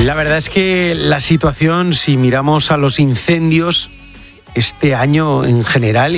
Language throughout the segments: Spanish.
La verdad es que la situación, si miramos a los incendios este año en general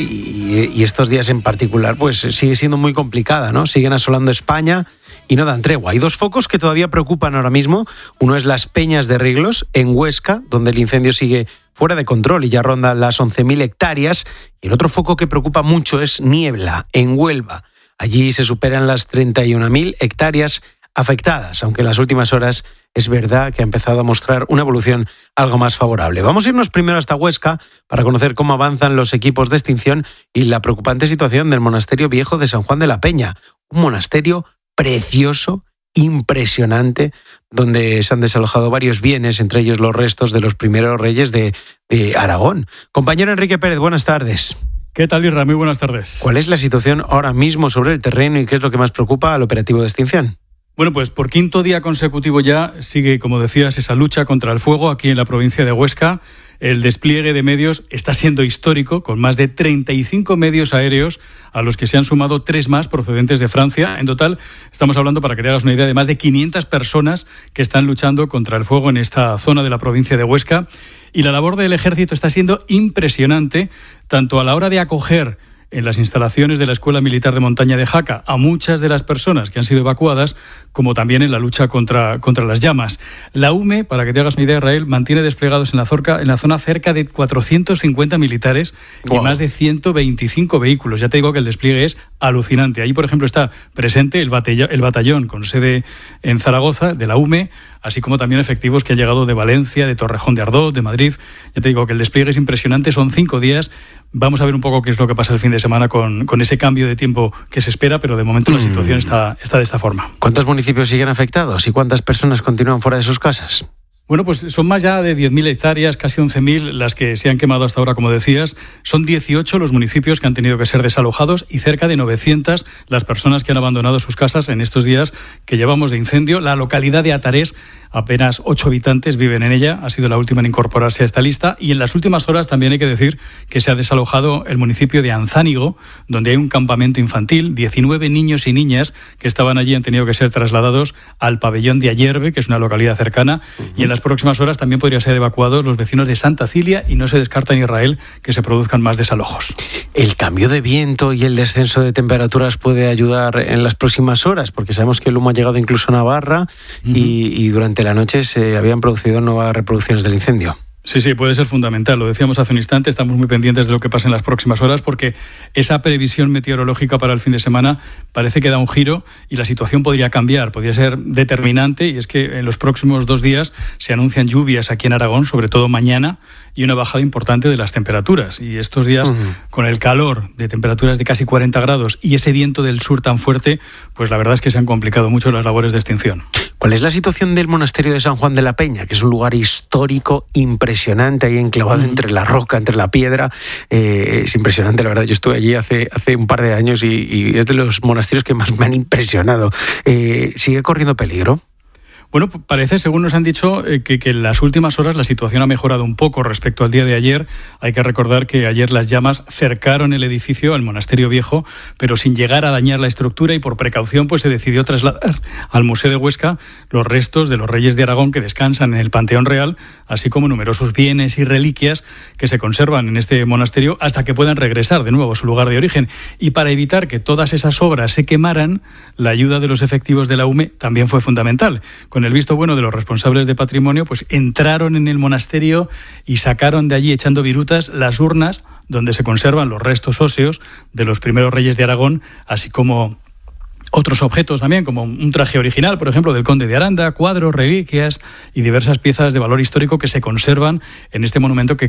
y estos días en particular, pues sigue siendo muy complicada, ¿no? Siguen asolando España y no dan tregua. Hay dos focos que todavía preocupan ahora mismo. Uno es Las Peñas de Riglos, en Huesca, donde el incendio sigue fuera de control y ya ronda las 11.000 hectáreas. Y el otro foco que preocupa mucho es Niebla, en Huelva. Allí se superan las 31.000 hectáreas afectadas, aunque en las últimas horas es verdad que ha empezado a mostrar una evolución algo más favorable. Vamos a irnos primero hasta Huesca para conocer cómo avanzan los equipos de extinción y la preocupante situación del Monasterio Viejo de San Juan de la Peña, un monasterio precioso, impresionante, donde se han desalojado varios bienes, entre ellos los restos de los primeros reyes de Aragón. Compañero Enrique Pérez, buenas tardes. ¿Qué tal, Isra? Muy buenas tardes. ¿Cuál es la situación ahora mismo sobre el terreno y qué es lo que más preocupa al operativo de extinción? Bueno, pues por quinto día consecutivo ya sigue, como decías, esa lucha contra el fuego aquí en la provincia de Huesca. El despliegue de medios está siendo histórico, con más de 35 medios aéreos, a los que se han sumado 3 más procedentes de Francia. En total, estamos hablando, para que te hagas una idea, de más de 500 personas que están luchando contra el fuego en esta zona de la provincia de Huesca. Y la labor del ejército está siendo impresionante, tanto a la hora de acoger en las instalaciones de la Escuela Militar de Montaña de Jaca a muchas de las personas que han sido evacuadas, como también en la lucha contra las llamas. La UME, para que te hagas una idea, Israel, mantiene desplegados en la zona cerca de 450 militares y más de 125 vehículos. Ya te digo que el despliegue es alucinante. Ahí, por ejemplo, está presente el batallón con sede en Zaragoza, de la UME, así como también efectivos que han llegado de Valencia, de Torrejón de Ardoz, de Madrid. Ya te digo que el despliegue es impresionante, son 5 días. Vamos a ver un poco qué es lo que pasa el fin de semana con ese cambio de tiempo que se espera, pero de momento la situación está de esta forma. ¿Cuántos municipios siguen afectados y cuántas personas continúan fuera de sus casas? Bueno, pues son más ya de 10.000 hectáreas, casi 11.000 las que se han quemado hasta ahora, como decías. Son 18 los municipios que han tenido que ser desalojados y cerca de 900 las personas que han abandonado sus casas en estos días que llevamos de incendio. La localidad de Atarés, apenas 8 habitantes viven en ella, ha sido la última en incorporarse a esta lista. Y en las últimas horas también hay que decir que se ha desalojado el municipio de Anzánigo, donde hay un campamento infantil. 19 niños y niñas que estaban allí han tenido que ser trasladados al pabellón de Ayerbe, que es una localidad cercana, y en las próximas horas también podrían ser evacuados los vecinos de Santa Cilia y no se descarta en Israel que se produzcan más desalojos. ¿El cambio de viento y el descenso de temperaturas puede ayudar en las próximas horas? Porque sabemos que el humo ha llegado incluso a Navarra y durante la noche se habían producido nuevas reproducciones del incendio. Sí, puede ser fundamental. Lo decíamos hace un instante, estamos muy pendientes de lo que pasa en las próximas horas porque esa previsión meteorológica para el fin de semana parece que da un giro y la situación podría cambiar, podría ser determinante, y es que en los próximos 2 días se anuncian lluvias aquí en Aragón, sobre todo mañana, y una bajada importante de las temperaturas. Y estos días, con el calor de temperaturas de casi 40 grados y ese viento del sur tan fuerte, pues la verdad es que se han complicado mucho las labores de extinción. ¿Cuál es la situación del monasterio de San Juan de la Peña, que es un lugar histórico impresionante, ahí enclavado entre la roca, entre la piedra? Es impresionante, la verdad. Yo estuve allí hace un par de años y es de los monasterios que más me han impresionado. ¿Sigue corriendo peligro? Bueno, parece, según nos han dicho, que en las últimas horas la situación ha mejorado un poco respecto al día de ayer. Hay que recordar que ayer las llamas cercaron el edificio, el Monasterio Viejo, pero sin llegar a dañar la estructura, y por precaución pues se decidió trasladar al Museo de Huesca los restos de los reyes de Aragón que descansan en el Panteón Real, así como numerosos bienes y reliquias que se conservan en este monasterio hasta que puedan regresar de nuevo a su lugar de origen. Y para evitar que todas esas obras se quemaran, la ayuda de los efectivos de la UME también fue fundamental. Con el visto bueno de los responsables de patrimonio, pues entraron en el monasterio y sacaron de allí, echando virutas, las urnas donde se conservan los restos óseos de los primeros reyes de Aragón, así como otros objetos también, como un traje original, por ejemplo, del conde de Aranda, cuadros, reliquias y diversas piezas de valor histórico que se conservan en este monumento que